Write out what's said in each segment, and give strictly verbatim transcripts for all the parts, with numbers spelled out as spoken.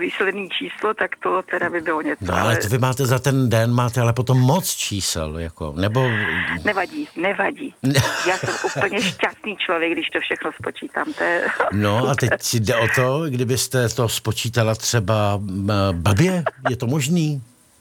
výsledný číslo, tak to teda by bylo něco. No ale to vy máte za ten den, máte ale potom moc čísel, jako, nebo... Nevadí, nevadí. Já jsem úplně šťastný člověk, když to všechno spočítám. To je... No a teď si jde o to, kdybyste to spočítala třeba blbě, je to možný?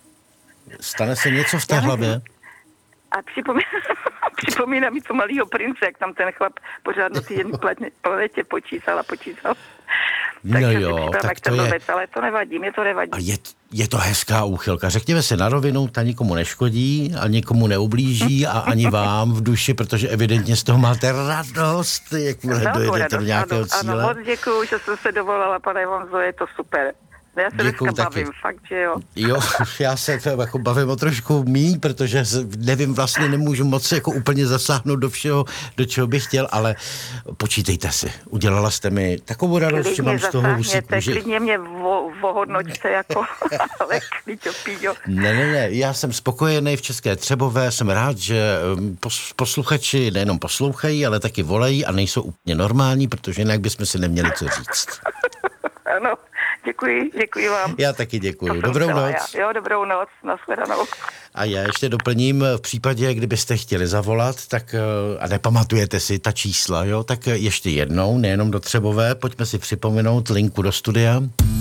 Stane se něco v té hlavě? A připomínám, připomínám mi to Malýho prince, jak tam ten chlap pořád na té jedné planetě počítal a počítal. Tak no jo, tak to je... Věc, ale to nevadí, mě to nevadí. A je, je to hezká úchylka. Řekněme si na rovinu, ta nikomu neškodí a nikomu neublíží a ani vám v duši, protože evidentně z toho máte radost, jak no, dojedete do nějakého ano, cíle. Ano, moc děkuju, že jsem se dovolala, pane Honzo, je to super. Já se Děkuju dneska taky. bavím, fakt, že jo. Jo, já se to jako bavím o trošku míň, protože nevím, vlastně nemůžu moc jako úplně zasáhnout do všeho, do čeho bych chtěl, ale počítejte si. Udělala jste mi takovou radost, že mám z toho husí kůži. Klidně mě vo, vohodnoťte jako, ale klidňo, píďo. Ne, ne, ne, já jsem spokojený v České Třebové, jsem rád, že posluchači nejenom poslouchají, ale taky volají a nejsou úplně normální, protože jinak bychom si neměli co říct. Ano. Děkuji, děkuji vám. Já taky děkuji. Dobrou noc. Já. Jo, dobrou noc, nashledanou. A já ještě doplním, v případě, kdybyste chtěli zavolat, tak a nepamatujete si ta čísla, jo, tak ještě jednou, nejenom do Třebové, pojďme si připomenout linku do studia.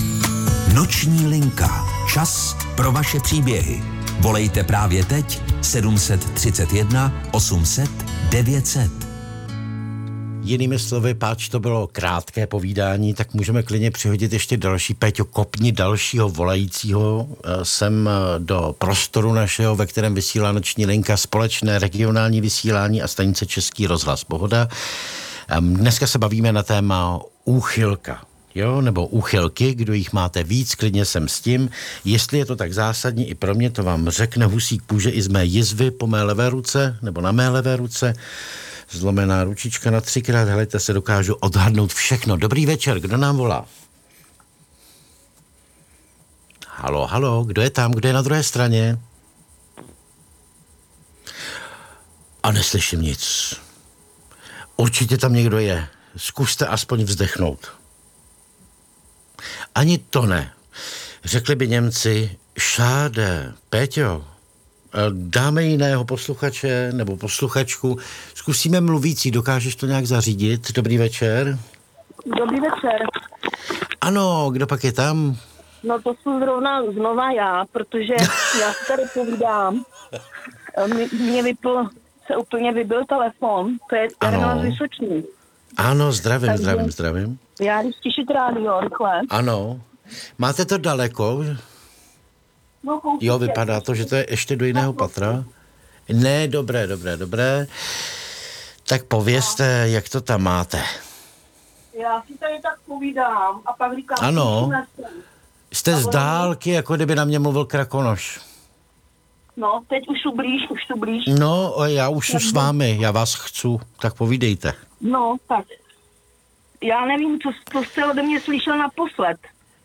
Noční linka. Čas pro vaše příběhy. Volejte právě teď sedm set třicet jedna osm set devět set. Jinými slovy, páč to bylo krátké povídání, tak můžeme klidně přihodit ještě další. Péťo, kopni dalšího volajícího sem do prostoru našeho, ve kterém vysílá noční linka, společné regionální vysílání a stanice Český rozhlas Pohoda. Dneska se bavíme na téma úchylka. Jo, nebo úchylky, kdo jich máte víc, klidně jsem s tím. Jestli je to tak zásadní i pro mě, to vám řekne husík kůže i z mé jizvy po mé levé ruce, nebo na mé levé ruce. Zlomená ručička na třikrát, helejte, se dokážu odhadnout všechno. Dobrý večer, kdo nám volá? Halo, halo, kdo je tam, kdo je na druhé straně? A neslyším nic. Určitě tam někdo je. Zkuste aspoň vzdechnout. Ani to ne. Řekli by Němci, šáde, Péťo, dáme jiného posluchače nebo posluchačku. Zkusíme mluvící, dokážeš to nějak zařídit? Dobrý večer. Dobrý večer. Ano, kdo pak je tam? No to jsem zrovna znova já, protože já si tady povídám. Mně vypl, se úplně vybil telefon, to je Jarmila z Vysočný. Ano, zdravím, Takže zdravím, zdravím. Já jdu stišit rádio, rychle. Ano. Máte to daleko? No, jo, vypadá to, že to je ještě do jiného patra. Ne, dobré, dobré, dobré. Tak povězte, jak to tam máte. Já si tady tak povídám a pak říkám... Ano. Jste z dálky, jako kdyby na mě mluvil Krakonoš. No, teď už tu blíž, už tu blíž. No, já už jsem s vámi, já vás chci, tak povídejte. No, tak. Já nevím, co, co jste ode mě slyšel naposled.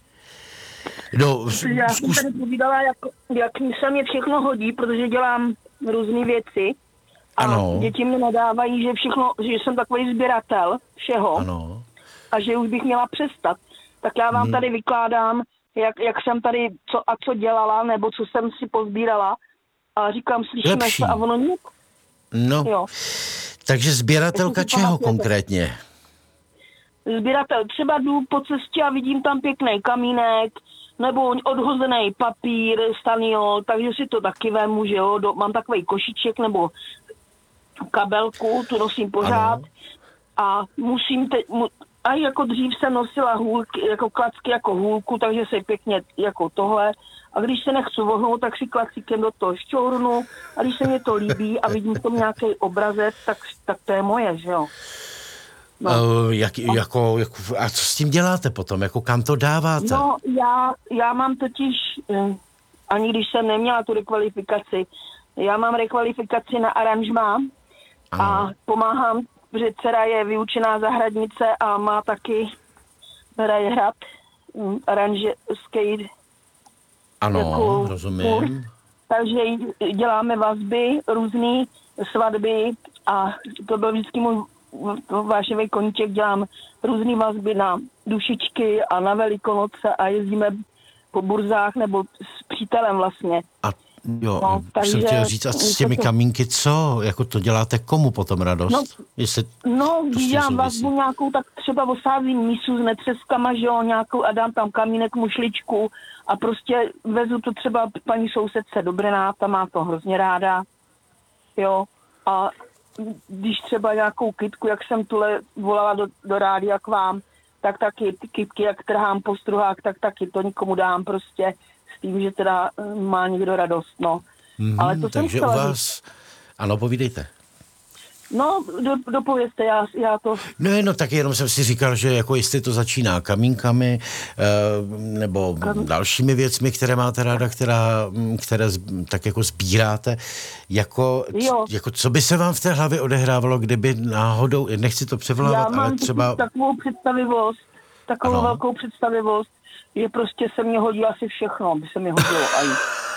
No, já jsem tady povídala, jak, jak se mě všechno hodí, protože dělám různé věci. A ano. Děti mi nadávají, že všechno, že jsem takový sběratel všeho. Ano. A že už bych měla přestat. Tak já vám hmm. tady vykládám, jak, jak jsem tady co a co dělala, nebo co jsem si pozbírala. A říkám, slyšíme Lepší. se a ono nic. No, jo. Takže sběratelka čeho konkrétně? Sběratel, třeba jdu po cestě a vidím tam pěkný kamínek, nebo odhozený papír, stanio, takže si to taky vemu, že jo, do, mám takový košiček nebo kabelku, tu nosím pořád. Ano. A musím teď, mu, a jako dřív jsem nosila hůlky, jako klacky jako hůlku, takže se pěkně jako tohle. A když se nechci vohnout, tak si klacíkem do toho šťournu a když se mě to líbí a vidím tam nějaký obrazec, tak, tak to je moje, že jo. No. Uh, jak, jako, jako, a co s tím děláte potom? Jako kam to dáváte? No, já, já mám totiž, ani když jsem neměla tu rekvalifikaci, já mám rekvalifikaci na aranžmá a pomáhám, protože dcera je vyučená zahradnice a má taky, hraje hrad, aranžerský. Ano, jako rozumím. Kurs, takže děláme vazby, různý svatby a to byl vždycky můj váševý koníček, dělám různý vazby na dušičky a na Velikonoce a jezdíme po burzách nebo s přítelem vlastně. A jo, no, jsem chtěl říct, a s těmi to... kamínky co? Jako to děláte komu potom radost? No, Jestli no když prostě dělám vazbu nějakou, tak třeba osázím mísu s netřeskama, že jo, nějakou a dám tam kamínek, mušličku a prostě vezu to třeba paní sousedce do Brna, ta má to hrozně ráda, jo, a když třeba nějakou kytku, jak jsem tule volala do, do rádia k vám, tak taky ty kytky, jak trhám po struhách, tak taky to nikomu dám prostě s tím, že teda má někdo radost, no. Mm-hmm, ale to takže u vás... Ano, povídejte. No, do, dopovězte, já, já to... No, no, tak jenom jsem si říkal, že jako jestli to začíná kamínkami nebo Kam... dalšími věcmi, které máte ráda, která, které tak jako sbíráte, jako, jako co by se vám v té hlavě odehrávalo, kdyby náhodou, nechci to převolávat, ale třeba... Já mám takovou představivost, takovou ano. velkou představivost, že prostě se mě hodí asi všechno, by se mi hodilo aj.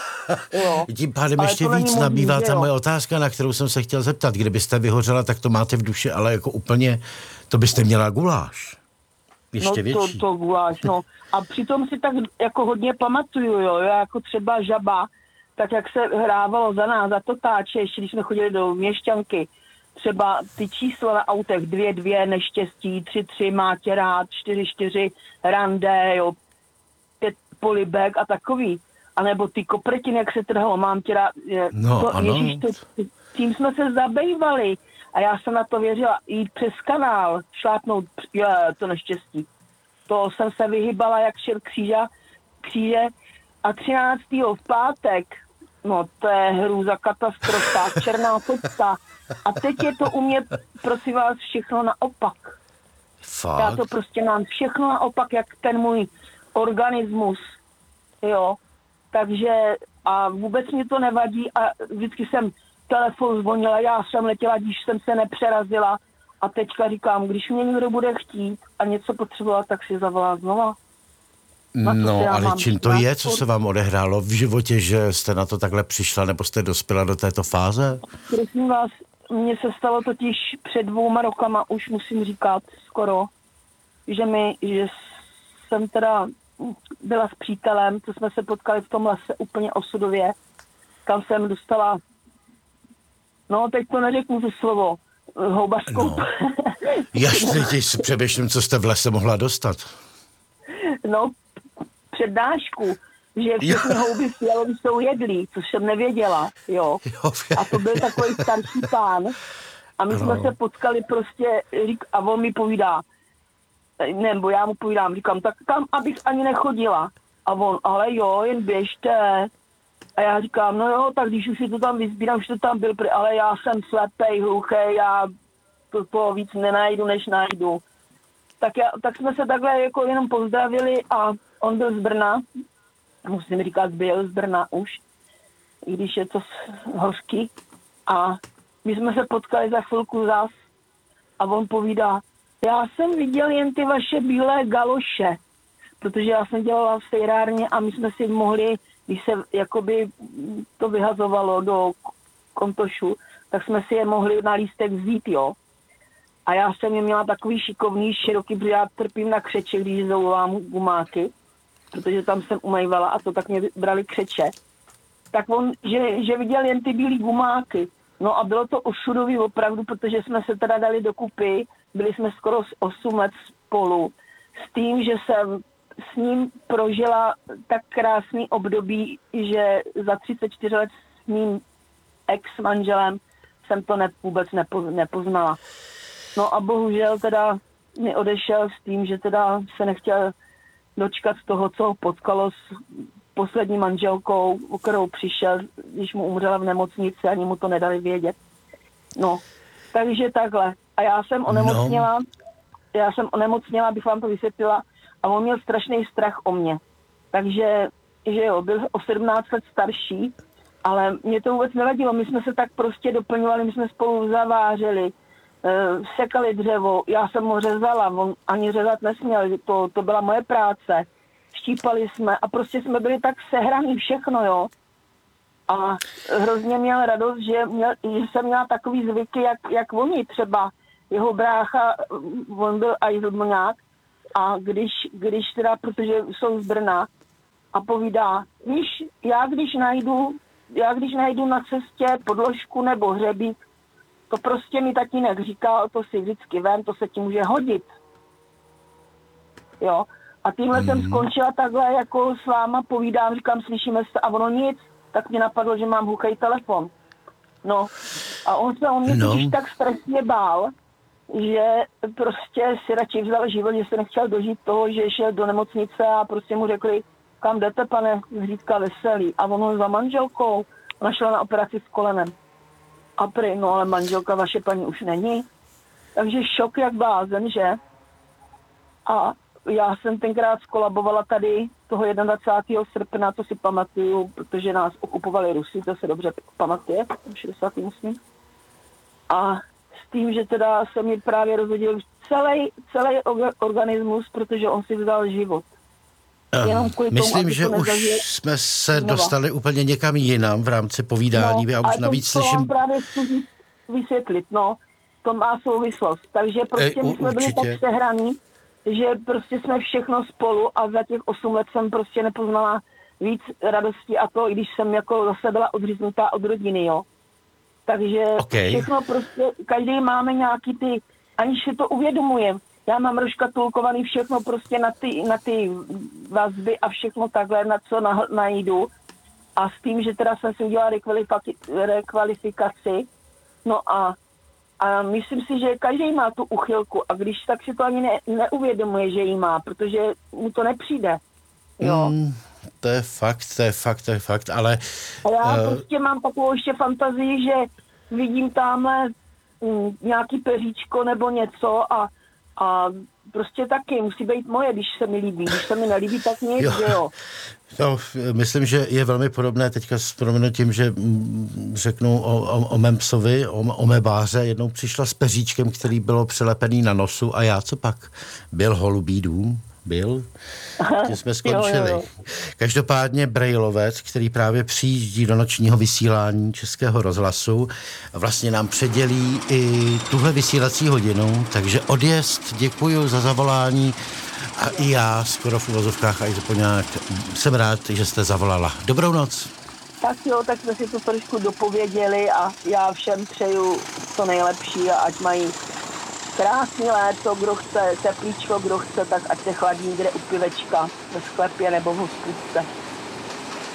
Jo. Tím pádem ale ještě víc nabývá ta moje otázka, na kterou jsem se chtěl zeptat. Kdybyste vyhořela, tak to máte v duši, ale jako úplně, to byste měla guláš. Ještě no větší. to, to guláš, no. A přitom si tak jako hodně pamatuju, jo. Já jako třeba Žaba, tak jak se hrávalo za nás, za to táče, ještě když jsme chodili do Měšťanky, třeba ty čísla na autech, dvě, dvě, neštěstí, tři, tři, má tě rád, čtyři, čtyři, rande, jo, pět, polibek a takový. A nebo ty kopretiny, jak se trhalo, mám tě rád, no, to, ano. Ježíš, to, tím jsme se zabývali a já jsem na to věřila, jít přes kanál, šlápnout, je, to neštěstí. To jsem se vyhybala jak šel kříža, kříže a třináctého v pátek, no to je hrůza, katastrofa, černá pocta a teď je to u mě, prosím vás, všechno naopak. Fakt? Já to prostě mám všechno naopak, jak ten můj organismus, jo. Takže a vůbec mi to nevadí a vždycky jsem telefon zvonila, já jsem letěla, když jsem se nepřerazila a teďka říkám, když mě někdo bude chtít a něco potřebovat, tak si zavolá znova. No, ale čím to je, co se vám odehrálo v životě, že jste na to takhle přišla, nebo jste dospěla do této fáze? Prosím vás, mně se stalo totiž před dvouma rokama, už musím říkat skoro, že mi, že jsem teda byla s přítelem, co jsme se potkali v tom lese úplně osudově, kam jsem dostala, no teď to neřeknu to slovo, houbařskou. No. Jasně, teď si přemýšlím, co jste v lese mohla dostat. No, přednášku, že všechny houby fialový jsou jedlí, což jsem nevěděla, jo. A to byl takový starší pán a my ano. jsme se potkali prostě, a on mi povídá, nebo já mu povídám, říkám, tak tam, abych ani nechodila. A on, ale jo, jen běžte. A já říkám, no jo, tak když už si to tam vyzbírám, už to tam byl, ale já jsem slepej, hluchej, já to, to víc nenajdu, než najdu. Tak, já, tak jsme se takhle jako jenom pozdravili a on byl z Brna, musím říkat, byl z Brna už, i když je to hořký. A my jsme se potkali za chvilku zas a on povídá, já jsem viděl jen ty vaše bílé galoše, protože já jsem dělala v sejrárně a my jsme si mohli, když se jakoby to vyhazovalo do kontošu, tak jsme si je mohli na lístek vzít, jo. A já jsem je měla takový šikovný, široký, protože já trpím na křeče, když zavolám gumáky, protože tam jsem umývala a to tak mě brali křeče. Tak on, že, že viděl jen ty bílý gumáky. No a bylo to osudový opravdu, protože jsme se teda dali dokupy, byli jsme skoro osm let spolu, s tím, že jsem s ním prožila tak krásný období, že za třicet čtyři let s mým ex-manželem jsem to ne, vůbec nepo, nepoznala. No a bohužel teda mi odešel s tím, že teda se nechtěl dočkat z toho, co ho potkalo s poslední manželkou, o kterou přišel, když mu umřela v nemocnici, ani mu to nedali vědět. No, takže takhle. A já jsem onemocněla, no. já jsem onemocněla, abych vám to vysvětlila, a on měl strašný strach o mě. Takže, že jo, byl o sedmnáct let starší, ale mě to vůbec nevadilo. My jsme se tak prostě doplňovali, my jsme spolu zavářili, sekali dřevo, já jsem ho řezala, on ani řezat nesměl, to, to byla moje práce. Štípali jsme a prostě jsme byli tak sehraný všechno, jo. A hrozně měl radost, že, měl, že jsem měla takový zvyky, jak, jak oni třeba. Jeho brácha, on byl ajzlmňák, A když, když teda, protože jsou z Brna, a povídá, víš, já když najdu, já když najdu na cestě podložku nebo hřebík, to prostě mi tatínek říkal, to si vždycky vem, to se ti může hodit. Jo. A tímhle mm. jsem skončila takhle, jako s váma povídám, říkám, slyšíme se, a ono nic, tak mě napadlo, že mám hluchý telefon. No. A on se o mě no. totiž tak strašně bál, že prostě si radši vzal život, že se nechtěl dožít toho, že šel do nemocnice a prostě mu řekli, kam jdete, pane Zřídka Veselý. A ono za manželkou našla na operaci s kolenem. A prý, no ale manželka vaše paní už není. Takže šok jak blázen, že? A já jsem tenkrát skolabovala tady toho dvacátého prvního srpna, to si pamatuju, protože nás okupovali Rusy, to se dobře pamatuje, šedesátý osmý A s tím, že teda se mi právě rozhodil celý, celý organismus, protože on si vzal život. Myslím, tomu, že už nezažil... jsme se Znova. dostali úplně někam jinam v rámci povídání. No, Já už navíc to, slyším... To právě chci vysvětlit, no. To má souvislost. Takže prostě Ej, my jsme byli tak sehraný, že prostě jsme všechno spolu a za těch osm let jsem prostě nepoznala víc radosti a to, i když jsem jako zase byla odříznutá od rodiny, jo. Takže okay. všechno prostě, každý máme nějaký ty, aniž si to uvědomujeme. Já mám rozkatulkovaný všechno prostě na ty, na ty vazby a všechno takhle, na co na, najdu. A s tím, že teda jsem si udělala rekvalifikaci, no a, a myslím si, že každý má tu uchylku a když tak si to ani ne, neuvědomuje, že ji má, protože mu to nepřijde. Jo. Mm, to je fakt, to je fakt, to je fakt, ale... A já uh... prostě mám takovou ještě fantazii, že vidím tamhle mm, nějaký peříčko nebo něco a A prostě taky musí být moje, když se mi líbí. Když se mi nelíbí, tak nic, jo. že jo. No, myslím, že je velmi podobné teďka s proměnutím, že mm, řeknu o, o, o mém psovi, o, o mé báře. Jednou přišla s peříčkem, který bylo přelepený na nosu a já co pak? Byl holubý dům? Byl? Tím jsme skončili. Jo, jo, jo. Každopádně Brailovec, který právě přijíždí do nočního vysílání Českého rozhlasu, vlastně nám předělí i tuhle vysílací hodinu, takže odjezd, děkuju za zavolání a i já skoro v uvozovkách a i zapoňák jsem rád, že jste zavolala. Dobrou noc. Tak jo, tak jsme si to trošku dopověděli a já všem přeju to nejlepší a ať mají krásný léto, kdo chce teplíčko, kdo chce, tak ať se chladí někde u pivečka ve sklepě nebo v hospůdce.